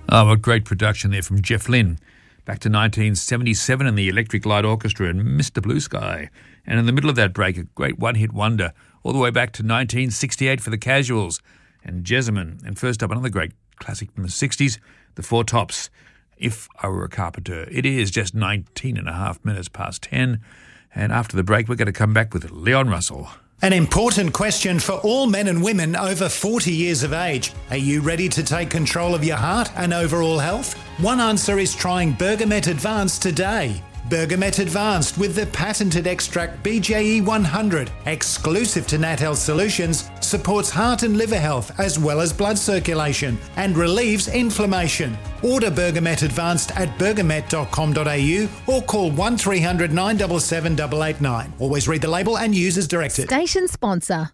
Oh, what great production there from Jeff Lynne. Back to 1977 and the Electric Light Orchestra and Mr. Blue Sky. And in the middle of that break, a great one-hit wonder, all the way back to 1968 for the Casuals and Jessamine. And first up, another great classic from the 60s, the Four Tops, If I Were a Carpenter. It is just 19 and a half minutes past 10. And after the break, we're going to come back with Leon Russell. An important question for all men and women over 40 years of age. Are you ready to take control of your heart and overall health? One answer is trying Bergamet Advanced today. Bergamet Advanced with the patented extract BJE 100, exclusive to Nat Health Solutions, supports heart and liver health as well as blood circulation and relieves inflammation. Order Bergamet Advanced at bergamet.com.au or call 1300 977 889. Always read the label and use as directed. Station sponsor.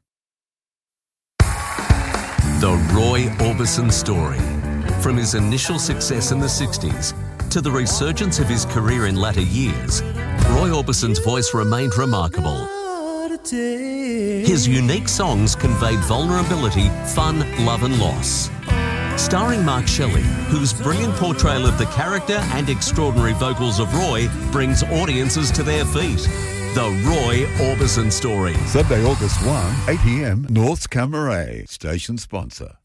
The Roy Orbison story. From his initial success in the 60s to the resurgence of his career in latter years, Roy Orbison's voice remained remarkable. His unique songs conveyed vulnerability, fun, love and loss. Starring Mark Shelley, whose brilliant portrayal of the character and extraordinary vocals of Roy brings audiences to their feet. The Roy Orbison story. Sunday, August 1, 8 p.m, North Camaray. Station sponsor.